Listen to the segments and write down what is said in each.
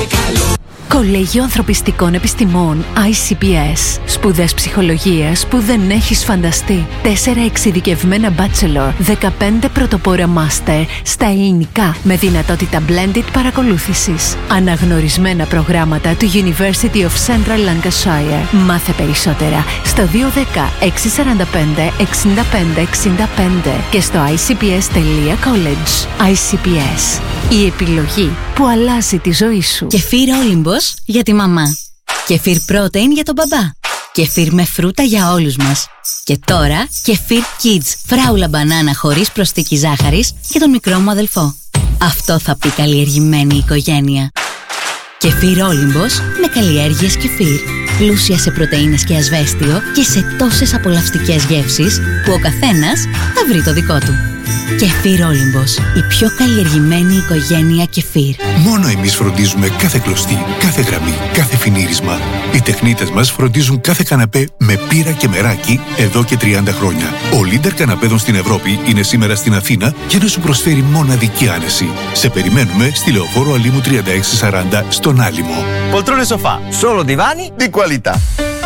Κολέγιο Ανθρωπιστικών Επιστημών ICPS. Σπουδές ψυχολογίας που δεν έχεις φανταστεί. 4 εξειδικευμένα bachelor, 15 πρωτοπόρα master στα ελληνικά με δυνατότητα blended παρακολούθησης. Αναγνωρισμένα προγράμματα του University of Central Lancashire. Μάθε περισσότερα στο 210 645 65 65 και στο icps.college. ICPS. Η επιλογή που αλλάζει τη ζωή σου. Κεφίρ Όλυμπος για τη μαμά. Κεφίρ Protein για τον μπαμπά. Κεφίρ με φρούτα για όλους μας. Και τώρα Κεφίρ Kids φράουλα μπανάνα χωρίς προσθήκη ζάχαρης για τον μικρό μου αδελφό. Αυτό θα πει καλλιεργημένη οικογένεια. Κεφίρ Όλυμπος με καλλιέργειες κεφίρ. Πλούσια σε πρωτεΐνες και ασβέστιο και σε τόσες απολαυστικές γεύσεις που ο καθένας θα βρει το δικό του. Κεφίρ Όλυμπος, η πιο καλλιεργημένη οικογένεια κεφίρ. Μόνο εμείς φροντίζουμε κάθε κλωστή, κάθε γραμμή, κάθε φινίρισμα. Οι τεχνίτες μας φροντίζουν κάθε καναπέ με πύρα και μεράκι εδώ και 30 χρόνια. Ο leader καναπέδων στην Ευρώπη είναι σήμερα στην Αθήνα για να σου προσφέρει μοναδική άνεση. Σε περιμένουμε στη Λεωφόρο Αλήμου 3640 στον Άλυμο. Poltrone sofà, solo divani di qualità.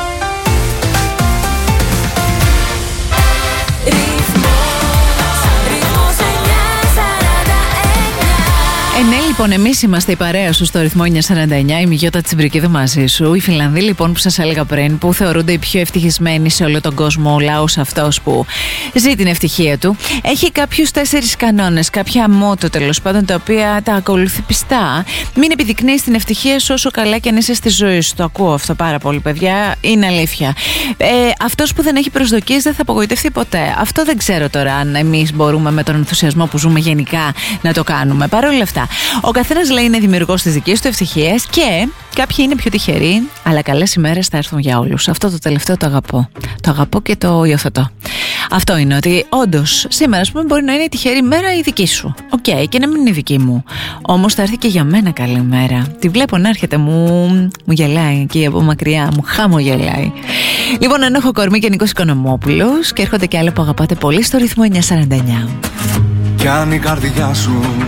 Ναι, λοιπόν, εμείς είμαστε η παρέα σου στο ρυθμό 949, η Μιγιώτα Τσιμπρικίδου μαζί σου. Οι Φιλανδοί, λοιπόν, που σας έλεγα πριν, που θεωρούνται οι πιο ευτυχισμένοι σε όλο τον κόσμο, ο λαός αυτός που ζει την ευτυχία του, έχει κάποιους 4 κανόνες, κάποια μότο τέλος πάντων, τα οποία τα ακολουθεί πιστά. Μην επιδεικνύεις την ευτυχία σου όσο καλά και αν είσαι στη ζωή σου. Το ακούω αυτό πάρα πολύ, παιδιά. Είναι αλήθεια. Αυτός που δεν έχει προσδοκίες δεν θα απογοητευτεί ποτέ. Αυτό δεν ξέρω τώρα αν εμείς μπορούμε με τον ενθουσιασμό που ζούμε γενικά να το κάνουμε. Παρ' όλα αυτά. Ο καθένας λέει είναι δημιουργός της δικής του ευτυχίας και κάποιοι είναι πιο τυχεροί, αλλά καλές ημέρες θα έρθουν για όλους. Αυτό το τελευταίο το αγαπώ. Το αγαπώ και το υιοθετώ. Αυτό είναι ότι όντως σήμερα, ας πούμε, μπορεί να είναι η τυχερή μέρα η δική σου. Οκ, και να μην είναι η δική μου. Όμως θα έρθει και για μένα καλή μέρα. Τη βλέπω να έρχεται, μου γελάει εκεί από μακριά, μου χαμογελάει. Λοιπόν, Ενόχο Κορμί και Νίκος Οικονομόπουλος και έρχονται και άλλοι που αγαπάτε πολύ στο ρυθμό 949. Κι αν η καρδιά σου